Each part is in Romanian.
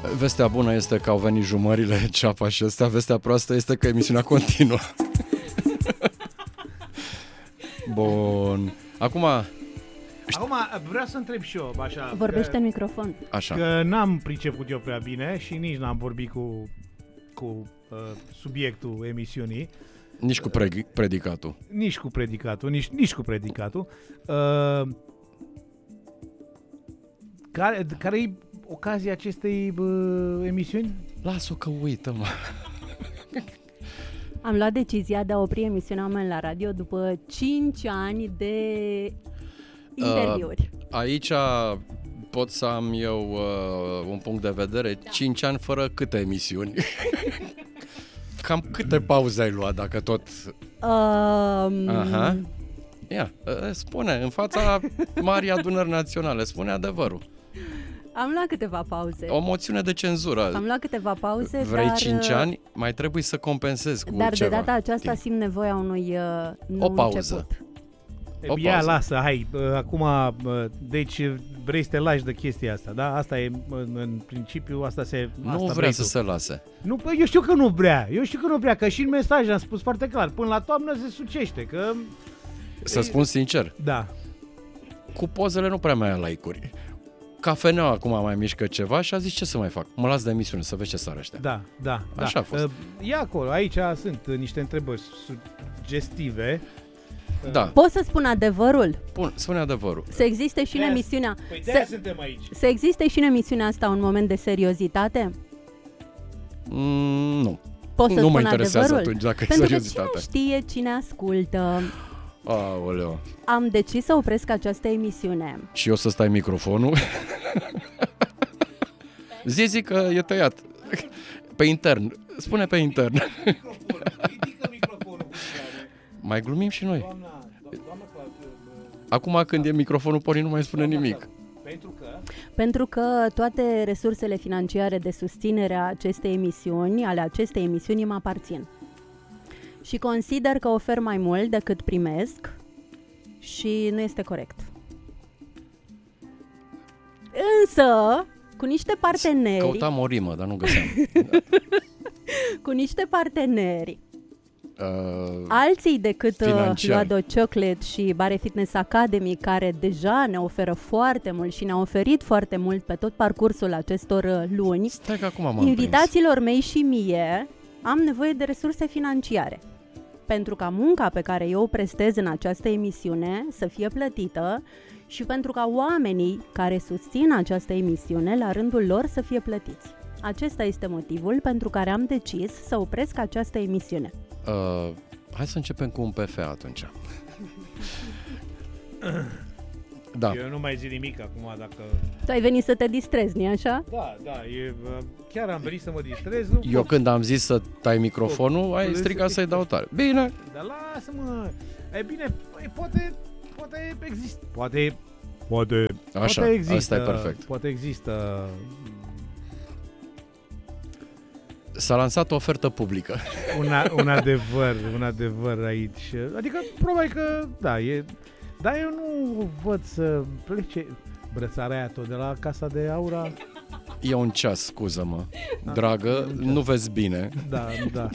Vestea bună este că au venit jumările, Ceapa și ăstea. Vestea proastă este că emisiunea continuă. Bun. Acum vreau să întreb și eu, așa. Vorbește în microfon. Așa. Că n-am priceput eu prea bine și nici n-am vorbit cu subiectul emisiunii. Nici cu predicatul. Nici cu predicatul. Care e ocazia acestei emisiuni? Lasă-o că uită, mă. Am luat decizia de a opri emisiunea Oameni la Radio după 5 ani de interviuri. Aici pot să am eu un punct de vedere. 5 ani fără câte emisiuni? Cam câte pauze ai luat, dacă tot... Aha. Ia, spune, în fața Marii Adunări Naționale, spune adevărul. Am luat câteva pauze. O moțiune de cenzură. Am luat câteva pauze, Vrei dar... 5 ani? Mai trebuie să compensezi cu dar ceva. de data aceasta simt nevoia unui o pauză. Început. Ia, lasă, hai, acum, deci vrei să te lași de chestia asta, da? Asta e, în principiu, asta Nu vrea să se lase. Nu, eu știu că nu vrea, că și în mesaj am spus foarte clar, până la toamnă se sucește, că... Să spun sincer, da. Cu pozele nu prea mai ai like-uri. Cafeneaua acum mai mișcă ceva și a zis ce să mai fac? Mă las de emisiune să vezi ce s-ar ăștia. Da. Așa a fost. Ia acolo, aici sunt niște întrebări sugestive. Da. Pot să spun adevărul? Spune adevărul. Să existe și în emisiunea... Păi de-aia suntem aici. Să existe și în emisiunea asta un moment de seriozitate? Nu. Pot să nu spun mă interesează adevărul? atunci dacă Pentru e seriozitate. că cine știe, cine ascultă. Aoleu. Am decis să opresc această emisiune. Și eu să stai microfonul? Zi că e tăiat. Pe intern. Spune pe intern. Ridică microfonul. Mai glumim și noi. Doamna, Acum când e microfonul pornit nu mai spune nimic. Pentru că toate resursele financiare de susținere a ale acestei emisiuni îmi aparțin. Și consider că ofer mai mult decât primesc și nu este corect. Însă, cu niște parteneri... Căutam o rimă, dar nu găseam. Cu niște parteneri alții decât Luado Chocolate și Bare Fitness Academy, care deja ne oferă foarte mult și ne-a oferit foarte mult pe tot parcursul acestor luni, invitațiilor mei și mie, am nevoie de resurse financiare. Pentru ca munca pe care eu o prestez în această emisiune să fie plătită și pentru ca oamenii care susțin această emisiune, la rândul lor, să fie plătiți. Acesta este motivul pentru care am decis să opresc această emisiune. Hai să începem cu un PF atunci. Da. Eu nu mai zic nimic acum dacă... Tu ai venit să te distrezi, nu-i așa? Da, chiar am venit să mă distrez. Eu când am zis să tai microfonul, ai strigat să-i dau tare. Bine. Dar lasă-mă. E bine, poate există. Poate așa, poate există, asta e perfect. Poate există... S-a lansat o ofertă publică. Un adevăr aici. Adică, probabil că, da, dar eu nu văd să plece brățarea aia tot de la Casa de Aura. E un ceas, scuză-mă. Dragă, nu vezi bine. Da.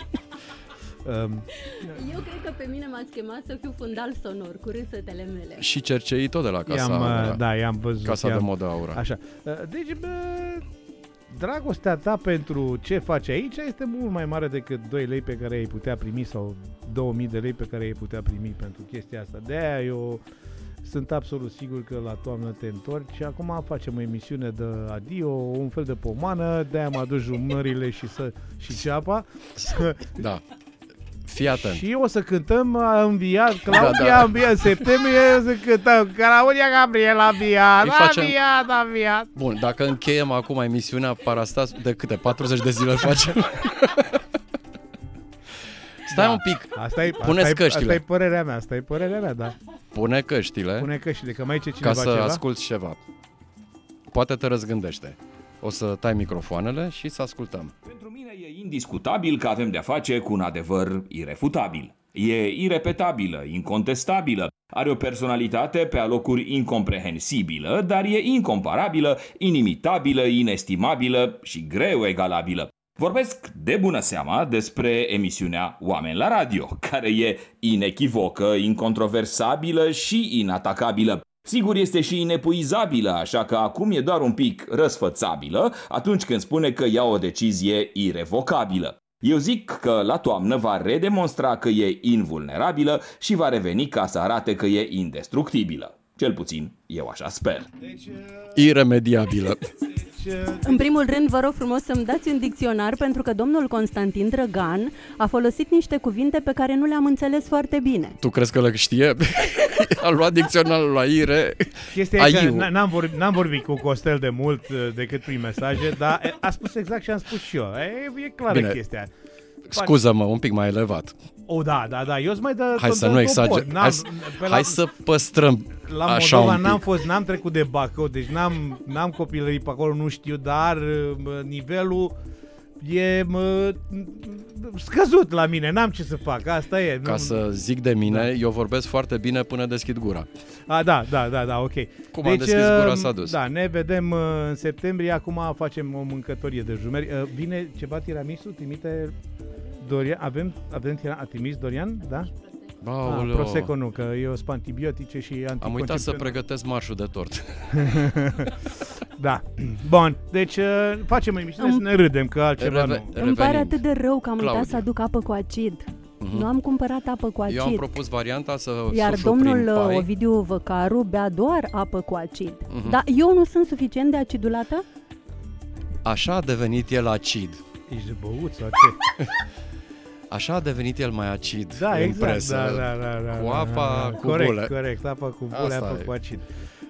Eu cred că pe mine m-ați chemat să fiu fundal sonor cu râsetele mele. Și cercei tot de la Casa Aura. Da, i-am văzut. Casa de modă Aura. Așa. Deci, dragostea ta pentru ce faci aici este mult mai mare decât 2 lei pe care ai putea primi sau 2000 de lei pe care ai putea primi pentru chestia asta. De-aia eu sunt absolut sigur că la toamnă te întorci și acum facem o emisiune de adio, un fel de pomană, de-aia mă aduc jumările și ceapa. Da. Fii atent. Și o să cântăm a înviat, Claudia a înviat în septembrie, o să cântăm Claudia Gabriela a înviat. Bun, dacă încheiem acum emisiunea Parastas, de câte? 40 de zile facem? Stai un pic. Puneți căștile. Asta e părerea mea, da. Pune căștile. Că mai e cineva ca să ceva? asculți ceva. Poate te răzgândește. O să tai microfoanele și să ascultăm. Pentru mine e indiscutabil că avem de-a face cu un adevăr irefutabil. E irepetabilă, incontestabilă Are o personalitate pe alocuri incomprehensibilă, dar e incomparabilă, inimitabilă, inestimabilă și greu egalabilă. Vorbesc de bună seama despre emisiunea Oameni la Radio, care e inechivocă, incontroversabilă și inatacabilă. Sigur, este și inepuizabilă, așa că acum e doar un pic răsfățabilă atunci când spune că ia o decizie irevocabilă. Eu zic că la toamnă va redemonstra că e invulnerabilă și va reveni ca să arate că e indestructibilă. Cel puțin, eu așa sper. Iremediabilă. În primul rând, vă rog frumos să-mi dați un dicționar, pentru că domnul Constantin Drăgan a folosit niște cuvinte pe care nu le-am înțeles foarte bine. Tu crezi că le știe? A luat dicționarul la Ire. Chestia e că n-am vorbit cu Costel de mult decât prin mesaje, dar a spus exact ce am spus și eu. E clară chestia. Scuză-mă, un pic mai elevat. Da, eu îți mai dă. Hai să nu exagerăm. Hai să păstrăm așa Moldova un pic. n-am trecut de Bacău, deci n-am copilărit pe acolo, nu știu, dar nivelul e scăzut la mine, n-am ce să fac, asta e. Ca să zic de mine, eu vorbesc foarte bine până deschid gura. Da, ok. Cum am deschis gura s-a dus. Da, ne vedem în septembrie, acum facem o mâncătorie de jumeri. Vine ceva tiramisu, trimite Dorian, a trimis Dorian, da? Prosecco nu, că eu sunt antibiotice și anticoncepție. Am uitat să pregătesc marșul de tort. Da. Bun, deci facem emisiune să ne râdem, că altceva nu. Îmi pare atât de rău că am uitat să aduc apă cu acid. Nu am cumpărat apă cu acid. Eu am propus varianta să iar suflu prin domnul pai. Ovidiu Văcaru bea doar apă cu acid. Dar eu nu sunt suficient de acidulată? Așa a devenit el acid. Ești de băut sau ce? Așa a devenit el mai acid. Da, în exact. Presă, Da. cu apa cu bule. Corect, apa cu bule, Asta apă e. cu acid.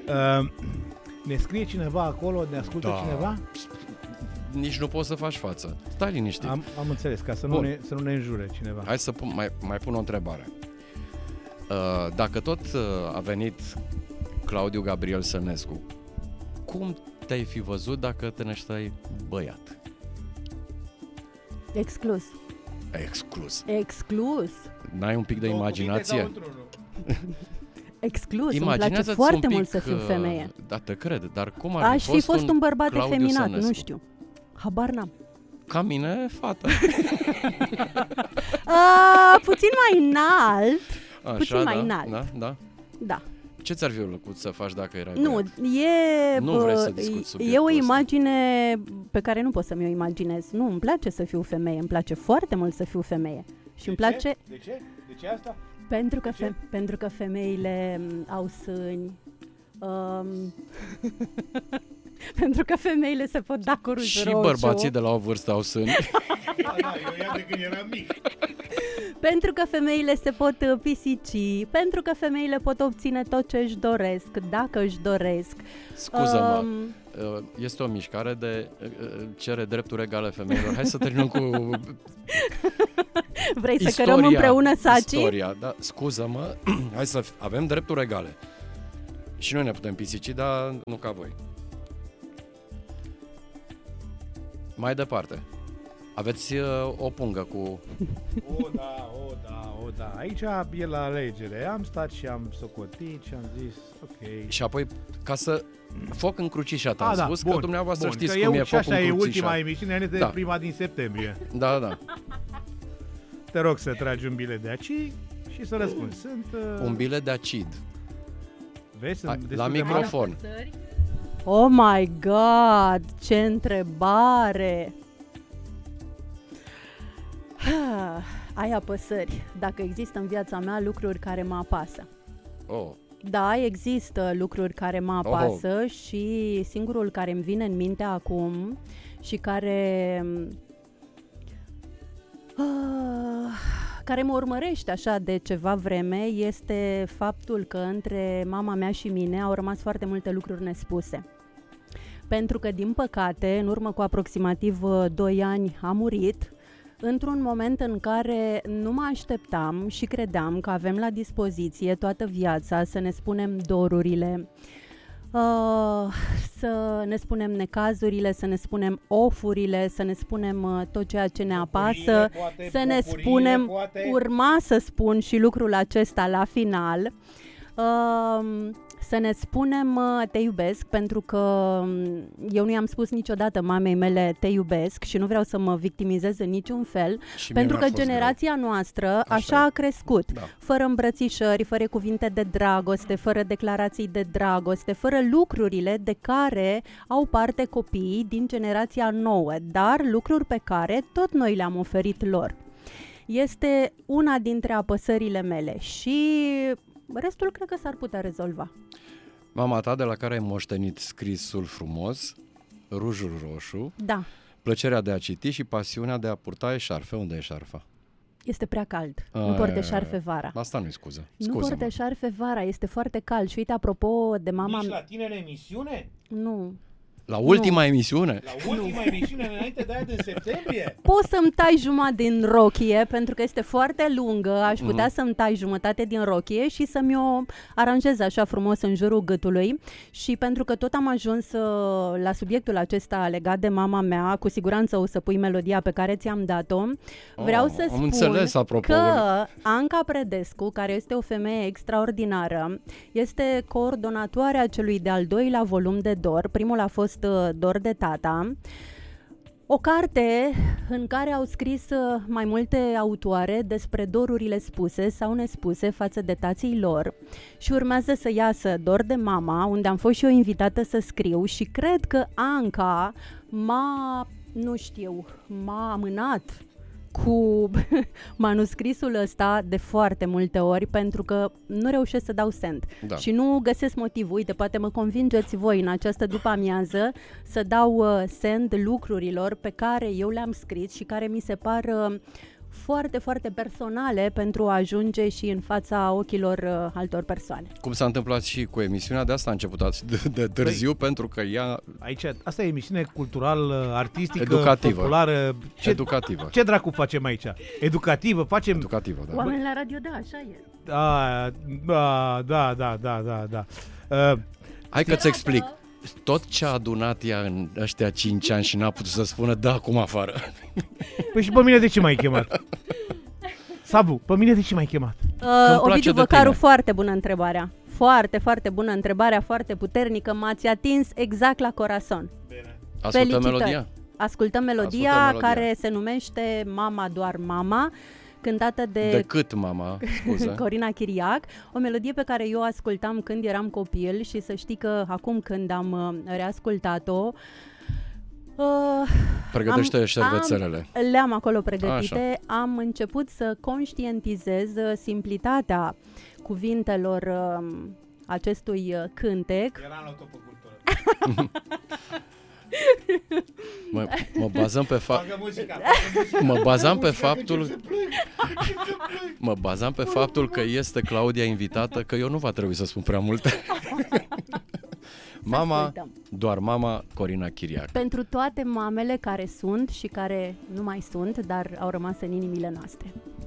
Ne scrie cineva acolo, ne ascultă cineva? Nici nu poți să faci față. Stai liniștit. Am înțeles, ca să nu ne înjure cineva. Hai să mai pun o întrebare. Dacă tot a venit Claudiu Gabriel Sănescu, cum te-ai fi văzut dacă te nășteai băiat? Exclus. N-ai un pic de imaginație? Exclus. Îmi place foarte mult să fiu femeie. Da, te cred, dar cum aș fi fost un bărbat Claudiu efeminat, Sănescu? nu știu. Habar n-am. Ca mine, fată. Puțin mai înalt. Așa, puțin mai înalt. Da. Ce ți-ar fi plăcut să faci dacă erai Nu, băiat? Nu vrei să discuți subiectul e o ăsta. imagine pe care nu pot să mi-o imaginez. Nu, îmi place să fiu femeie, îmi place foarte mult să fiu femeie. Și îmi place... De ce? De ce asta? Pentru că femeile au sâni. Pentru că femeile se pot da cu ruj Și roșu. bărbații de la o vârstă au sâni. Eu ia de când eram mic. Pentru că femeile se pot pisici, pentru că femeile pot obține tot ce își doresc, dacă își doresc. Scuză-mă, este o mișcare de cere drepturi egale femeilor. Hai să terminăm cu Vrei să cărăm împreună sacii? Istoria, da, scuză-mă, hai să avem drepturi egale. Și noi ne putem pisici, dar nu ca voi. Mai departe. Aveți o pungă cu... O da. Aici e la alegere. Am stat și am socotit și am zis, ok. Și apoi, ca să... Foc încrucișat, am spus că dumneavoastră știți că cum e foc încrucișat. Și așa e ultima încrucișat. emisiune, înainte de prima din septembrie. Da. Te rog să tragi un bilet de aici și să răspunzi. Un bilet de acid. Vezi? La microfon. Oh my God, ce întrebare! Ai apăsări. Dacă există în viața mea lucruri care mă apasă. Da, există lucruri care mă apasă și singurul care îmi vine în minte acum și care mă urmărește așa de ceva vreme este faptul că între mama mea și mine au rămas foarte multe lucruri nespuse. Pentru că, din păcate, în urmă cu aproximativ 2 ani a murit, într-un moment în care nu mă așteptam și credeam că avem la dispoziție toată viața să ne spunem dorurile, să ne spunem necazurile, să ne spunem ofurile, să ne spunem tot ceea ce ne apasă, să ne spunem, urma să spun și lucrul acesta la final, Să ne spunem te iubesc, pentru că eu nu i-am spus niciodată mamei mele te iubesc și nu vreau să mă victimizez în niciun fel, și pentru că generația noastră așa a crescut, fără îmbrățișări, fără cuvinte de dragoste, fără declarații de dragoste, fără lucrurile de care au parte copiii din generația nouă, dar lucruri pe care tot noi le-am oferit lor. Este una dintre apăsările mele și restul cred că s-ar putea rezolva. Mama ta, de la care ai moștenit scrisul frumos, rujul roșu, da, plăcerea de a citi și pasiunea de a purta eșarfe. Unde e eșarfa? Este prea cald. Nu port eșarfe vara. Asta nu-i scuză. Nu port eșarfe vara, este foarte cald. Și uite, apropo de mama... Nici la tine în emisiune? Nu. La ultima emisiune? La ultima emisiune, înainte de aia din septembrie? Poți să-mi tai jumătate din rochie, pentru că este foarte lungă, aș putea să-mi tai jumătate din rochie și să-mi o aranjez așa frumos în jurul gâtului. Și pentru că tot am ajuns la subiectul acesta legat de mama mea, cu siguranță o să pui melodia pe care ți-am dat-o. Vreau să spun că Anca Predescu, care este o femeie extraordinară, este coordonatoarea celui de-al doilea volum de Dor. Primul a fost Dor de tata, o carte în care au scris mai multe autoare despre dorurile spuse sau nespuse față de tații lor, și urmează să iasă Dor de mama, unde am fost și eu invitată să scriu și cred că Anca m-a amânat cu manuscrisul ăsta de foarte multe ori, pentru că nu reușesc să dau send. Da. Și nu găsesc motiv. Uite, poate mă convingeți voi în această după-amiază să dau send lucrurilor pe care eu le-am scris și care mi se par foarte, foarte personale pentru a ajunge și în fața ochilor altor persoane. Cum s-a întâmplat și cu emisiunea de asta, a început de târziu, pentru că ea... Aici, asta e emisiune culturală, artistică, educativă, populară. Educativă. Ce dracu facem aici? Educativă? Facem... Educativă, da. Oameni la radio, da, așa e. Da. Hai că-ți explic. Tot ce a adunat ea în ăștia 5 ani și n-a putut să spună da acum afară. Păi și pe mine de ce m-ai chemat? Sabu, pe mine de ce m-ai chemat? Ovidiu Văcaru, foarte bună întrebarea. Foarte, foarte bună întrebarea, foarte puternică. M-ați atins exact la corazon. Ascultăm melodia? Ascultăm melodia care se numește Mama doar mama, cântată de mama, scuze. Corina Chiriac, o melodie pe care eu o ascultam când eram copil și să știi că acum când am reascultat-o, pregătește șervețelele. Le-am acolo pregătite. Așa. Am început să conștientizez simplitatea cuvintelor acestui cântec. Era în autopăcultură. Mă bazam pe Mă bazam pe faptul că este Claudia invitată, că eu nu va trebui să spun prea multe. Mama, doar mama, Corina Chiriac. Pentru toate mamele care sunt și care nu mai sunt, dar au rămas în inimile noastre.